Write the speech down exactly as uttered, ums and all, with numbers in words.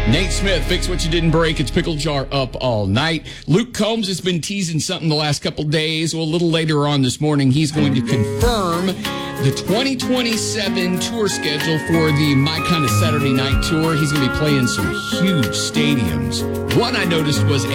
Nate Smith, Fix What You Didn't Break. It's Pickle Jar Up All Night. Luke Combs has been teasing something the last couple days. Well, a little later on this morning, he's going to confirm the twenty twenty-seven tour schedule for the My Kind of Saturday Night Tour. He's going to be playing some huge stadiums. One I noticed was